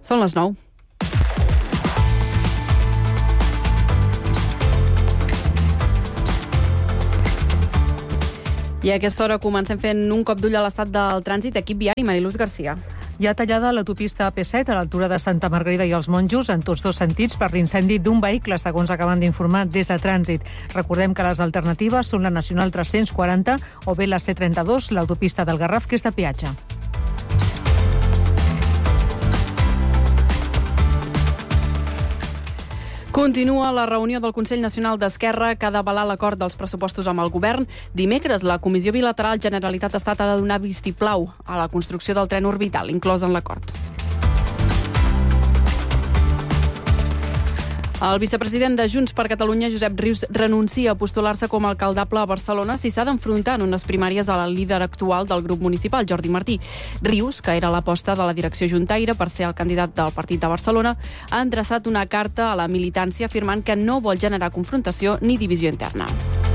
Són les 9. I a aquesta hora comencem fent un cop d'ull a l'estat del trànsit. Equip viari, Mariluz Garcia. Hi ha tallada l'autopista AP7 a l'altura de Santa Margarida i els Monjos en tots dos sentits per l'incendi d'un vehicle, segons acaben d'informar des de Trànsit. Recordem que les alternatives són la Nacional 340 o bé la C32, l'autopista del Garraf, que és de peatge. Continua la reunió del Consell Nacional d'Esquerra que ha d'avalar l'acord dels pressupostos amb el govern. Dimecres, la Comissió Bilateral Generalitat-Estat ha de donar vistiplau a la construcció del tren orbital, inclòs en l'acord. El vicepresident de Junts per Catalunya, Josep Rius, renuncia a postular-se com a alcaldable a Barcelona si s'ha d'enfrontar en unes primàries a la líder actual del grup municipal, Jordi Martí. Rius, que era l'aposta de la direcció juntaire per ser el candidat del partit de Barcelona, ha endreçat una carta a la militància afirmant que no vol generar confrontació ni divisió interna.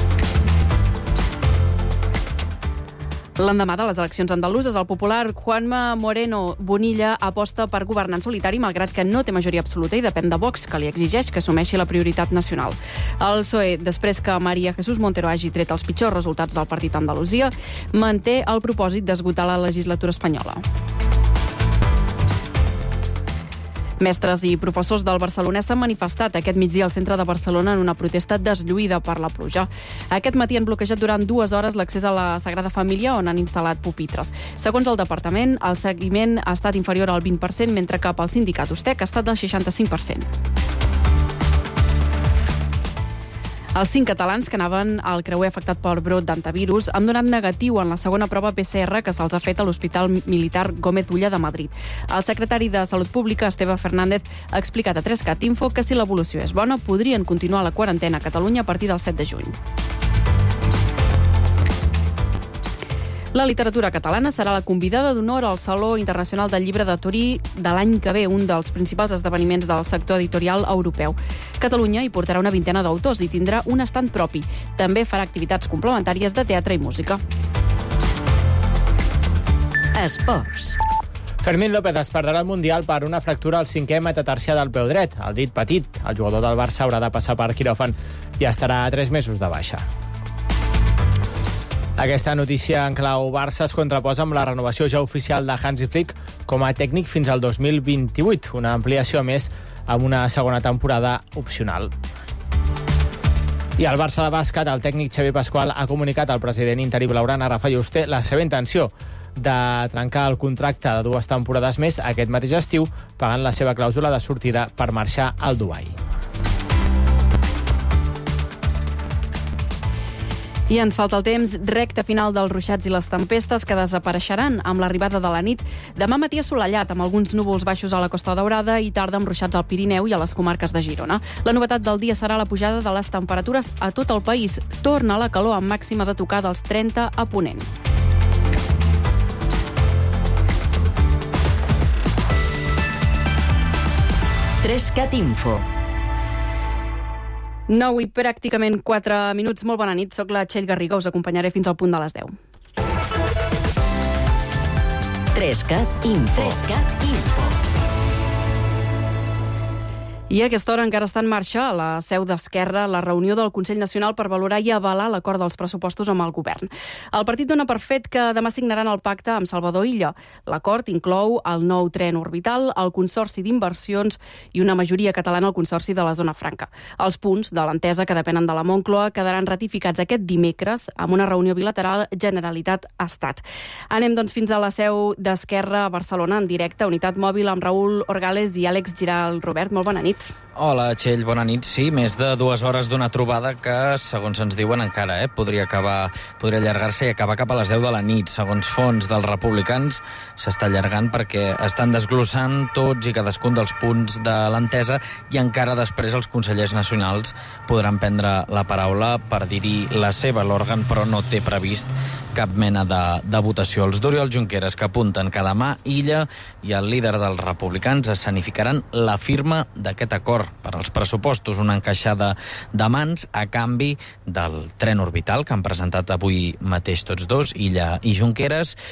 L'endemà de les eleccions andaluses, el popular Juanma Moreno Bonilla aposta per governar en solitari, malgrat que no té majoria absoluta i depèn de Vox, que li exigeix que assumeixi la prioritat nacional. El PSOE, després que María Jesús Montero hagi tret els pitjors resultats del partit a Andalusia, manté el propòsit d'esgotar la legislatura espanyola. Mestres i professors del Barcelonès s'han manifestat aquest migdia al centre de Barcelona en una protesta deslluïda per la pluja. Aquest matí han bloquejat durant 2 hores l'accés a la Sagrada Família, on han instal·lat pupitres. Segons el departament, el seguiment ha estat inferior al 20%, mentre que pel sindicat Ustec ha estat del 65%. Els 5 catalans que anaven al creuer afectat pel brot d'antivirus han donat negatiu en la segona prova PCR que se'ls ha fet a l'Hospital Militar Gómez Ulla de Madrid. El secretari de Salut Pública, Esteve Fernández, ha explicat a 3CAT Info que si l'evolució és bona, podrien continuar la quarantena a Catalunya a partir del 7 de juny. La literatura catalana serà la convidada d'honor al Saló Internacional del Llibre de Torí de l'any que ve, un dels principals esdeveniments del sector editorial europeu. Catalunya hi portarà una vintena d'autors i tindrà un estand propi. També farà activitats complementàries de teatre i música. Esports. Fermín López es perdrà el Mundial per una fractura al 5è metatarsià del peu dret, el dit petit. El jugador del Barça haurà de passar per quiròfan i estarà 3 mesos de baixa. Aquesta notícia en clau Barça es contraposa amb la renovació ja oficial de Hansi Flick com a tècnic fins al 2028, una ampliació més amb una segona temporada opcional. I al Barça de bàsquet, el tècnic Xavi Pasqual ha comunicat al president interí blaugrana Rafael Yuste la seva intenció de trencar el contracte de 2 temporades més aquest mateix estiu, pagant la seva clàusula de sortida per marxar al Dubai. I ens falta el temps, recta final dels ruixats i les tempestes que desapareixeran amb l'arribada de la nit. Demà matí assolellat, amb alguns núvols baixos a la Costa Daurada i tarda amb ruixats al Pirineu i a les comarques de Girona. La novetat del dia serà la pujada de les temperatures a tot el país. Torna la calor amb màximes a tocar dels 30 a Ponent. Trescat Info. 9 i pràcticament 4 minuts. Molt bona nit, soc la Txell Garriga, us acompanyaré fins al punt de les 10. Trescat Info. I a aquesta hora encara està en marxa a la seu d'Esquerra la reunió del Consell Nacional per valorar i avalar l'acord dels pressupostos amb el govern. El partit dona per fet que demà signaran el pacte amb Salvador Illa. L'acord inclou el nou tren orbital, el Consorci d'Inversions i una majoria catalana al Consorci de la Zona Franca. Els punts de l'entesa que depenen de la Moncloa quedaran ratificats aquest dimecres amb una reunió bilateral Generalitat-Estat. Anem doncs fins a la seu d'Esquerra a Barcelona en directe, unitat mòbil amb Raül Orgales i Àlex Giral. Robert, molt bona nit. Hola, Txell, bona nit. Sí, més de 2 hores d'una trobada que, segons ens diuen encara, podria allargar-se i acabar cap a les 10 de la nit. Segons fons dels republicans, s'està allargant perquè estan desglossant tots i cadascun dels punts de l'entesa i encara després els consellers nacionals podran prendre la paraula per dir-hi la seva. L'òrgan, però, no té previst cap mena de votació. Els d'Oriol Junqueras, que apunten que demà Illa i el líder dels republicans escenificaran la firma d'aquest acord per als pressupostos, una encaixada de mans a canvi del tren orbital que han presentat avui mateix tots dos, Illa i Junqueras.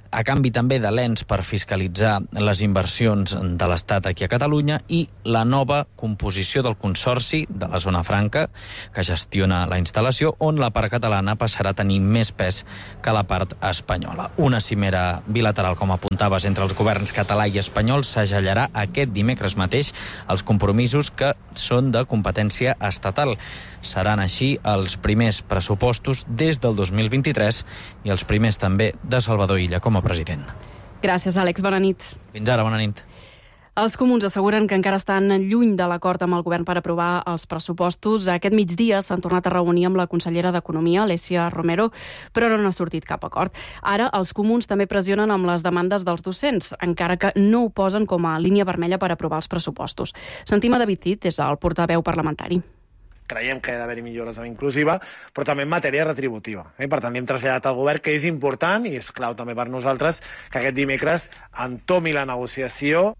a canvi també de l'ens per fiscalitzar les inversions de l'Estat aquí a Catalunya i la nova composició del Consorci de la Zona Franca, que gestiona la instal·lació, on la part catalana passarà a tenir més pes que la part espanyola. Una cimera bilateral, com apuntaves, entre els governs català i espanyol s'agellarà aquest dimecres mateix els compromisos que són de competència estatal. Seran així els primers pressupostos des del 2023 i els primers també de Salvador Illa com a president. Gràcies, Àlex. Bona nit. Fins ara, bona nit. Els comuns asseguren que encara estan lluny de l'acord amb el govern per aprovar els pressupostos. Aquest migdia s'han tornat a reunir amb la consellera d'Economia, Alessia Romero, però no n'ha sortit cap acord. Ara, els comuns també pressionen amb les demandes dels docents, encara que no ho posen com a línia vermella per aprovar els pressupostos. Sentim a David Cid, és el portaveu parlamentari. Creiem que ha d'haver-hi millores en inclusiva, però també en matèria retributiva. Per tant, hem traslladat al govern que és important i és clau també per nosaltres que aquest dimecres entomi la negociació.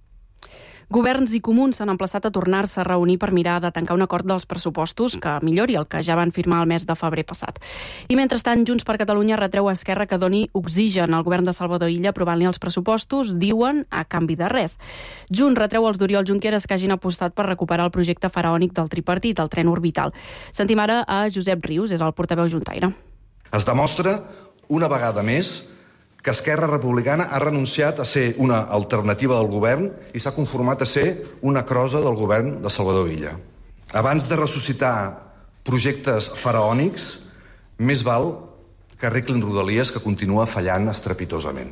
Governs i comuns s'han emplaçat a tornar-se a reunir per mirar de tancar un acord dels pressupostos que millori el que ja van firmar el mes de febrer passat. I mentrestant, Junts per Catalunya retreu a Esquerra que doni oxigen al govern de Salvador Illa aprovant-li els pressupostos, diuen, a canvi de res. Junts retreu als d'Oriol Junqueras que hagin apostat per recuperar el projecte faraònic del tripartit, el tren orbital. Sentim ara a Josep Rius, és el portaveu juntaire. Es demostra, una vegada més, que Esquerra Republicana ha renunciat a ser una alternativa del govern i s'ha conformat a ser una crosa del govern de Salvador Illa. Abans de ressuscitar projectes faraònics, més val que arreglin Rodalies, que continua fallant estrepitosament.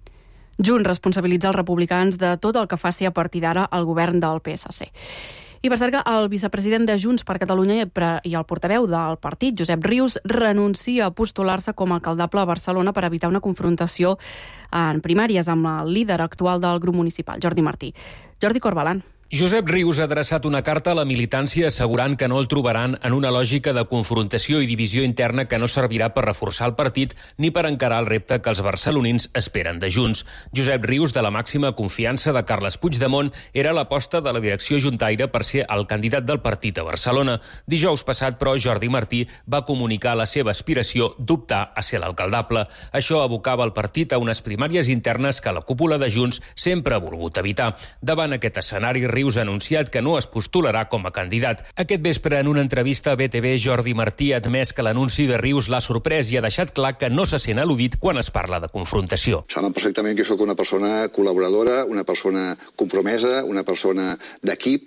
Junts responsabilitza els republicans de tot el que faci a partir d'ara el govern del PSC. I per cert que el vicepresident de Junts per Catalunya i el portaveu del partit, Josep Rius, renuncia a postular-se com a alcaldable a Barcelona per evitar una confrontació en primàries amb el líder actual del grup municipal, Jordi Martí. Jordi Corbalan. Josep Rius ha adreçat una carta a la militància assegurant que no el trobaran en una lògica de confrontació i divisió interna que no servirà per reforçar el partit ni per encarar el repte que els barcelonins esperen de Junts. Josep Rius, de la màxima confiança de Carles Puigdemont, era l'aposta de la direcció juntaire per ser el candidat del partit a Barcelona. Dijous passat, però, Jordi Martí va comunicar la seva aspiració d'optar a ser l'alcaldable. Això abocava el partit a unes primàries internes que la cúpula de Junts sempre ha volgut evitar. Davant aquest escenari, Rius ha anunciat que no es postularà com a candidat. Aquest vespre, en una entrevista a BTV, Jordi Martí ha admès que l'anunci de Rius l'ha sorprès i ha deixat clar que no se sent al·ludit quan es parla de confrontació. Saben perfectament que sóc una persona col·laboradora, una persona compromesa, una persona d'equip,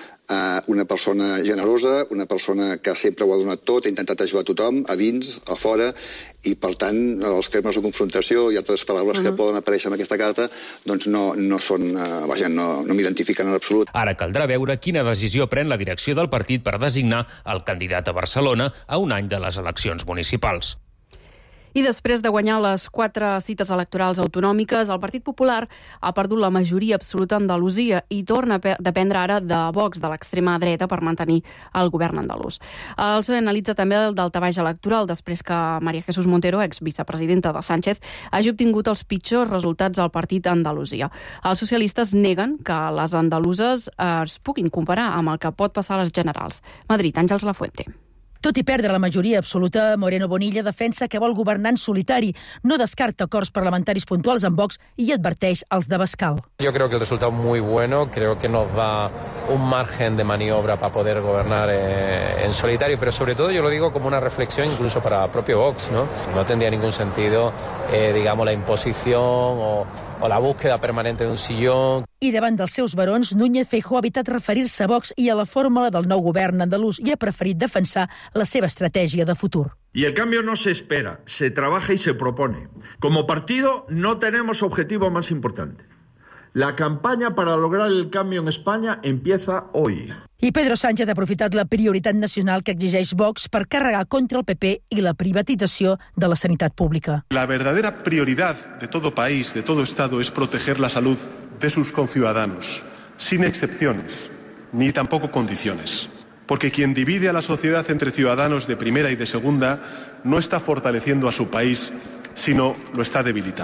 una persona generosa, una persona que sempre ho ha donat tot, ha intentat ajudar a tothom, a dins, a fora, i per tant els termes de confrontació i altres paraules que poden aparèixer en aquesta carta doncs no són, no m'identifiquen en absolut. Ara caldrà veure quina decisió pren la direcció del partit per designar el candidat a Barcelona a un any de les eleccions municipals. I després de guanyar les 4 cites electorals autonòmiques, el Partit Popular ha perdut la majoria absoluta a Andalusia i torna a dependre ara de Vox, de l'extrema dreta, per mantenir el govern andalús. El PSOE analitza també el daltabaix electoral després que María Jesús Montero, exvicepresidenta de Sánchez, hagi obtingut els pitjors resultats al partit a Andalusia. Els socialistes neguen que les andaluses es puguin comparar amb el que pot passar a les generals. Madrid, Àngels Lafuente. Tot i perdre la majoria absoluta, Moreno Bonilla defensa que vol governar en solitari, no descarta acords parlamentaris puntuals amb Vox i adverteix els d'Abascal. Yo creo que el resultado es muy bueno, creo que nos da un margen de maniobra para poder gobernar en solitario, pero sobre todo yo lo digo como una reflexión incluso para propio Vox, ¿no? No tendría ningún sentido, digamos, la imposición o la búsqueda permanente de un sillón. I davant dels seus barons, Núñez Feijóo ha evitat referir-se a Vox i a la fórmula del nou govern andalús i ha preferit defensar la seva estratègia de futur. Y el cambio no se espera, se trabaja y se propone. Como partido no tenemos objetivo más importante. La campaña para lograr el cambio en España empieza hoy. I Pedro Sánchez ha aprofitat la prioritat nacional que exigeix Vox per carregar contra el PP i la privatització de la sanitat pública. La verdadera prioridad de todo país, de todo Estado, es proteger la salud de sus conciudadanos, sin excepciones, ni tampoco condiciones. Porque quien divide a la sociedad entre ciudadanos de primera y de segunda no está fortaleciendo a su país, sino lo está debilitando.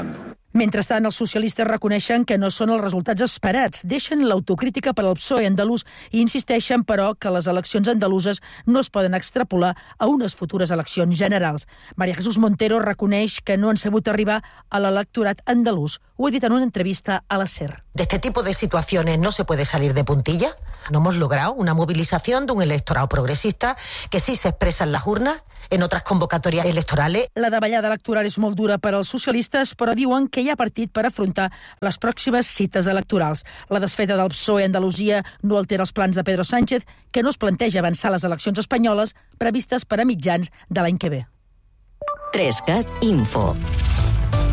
Mentrestant, els socialistes reconeixen que no són els resultats esperats, deixen l'autocrítica per al PSOE andalús i insisteixen, però, que les eleccions andaluses no es poden extrapolar a unes futures eleccions generals. María Jesús Montero reconeix que no han sabut arribar a l'electorat andalús. Ho ha dit en una entrevista a la SER. De este tipo de situaciones no se puede salir de puntilla. No hemos logrado una movilización de un electorado progresista que sí se expresa en las urnas, en otras convocatorias electorales. La davallada electoral és molt dura per als socialistes, però diuen que hi ha partit per afrontar les pròximes cites electorals. La desfeta del PSOE a Andalusia no altera els plans de Pedro Sánchez, que no es planteja avançar les eleccions espanyoles previstes per a mitjans de l'any que ve. 3CAT Info.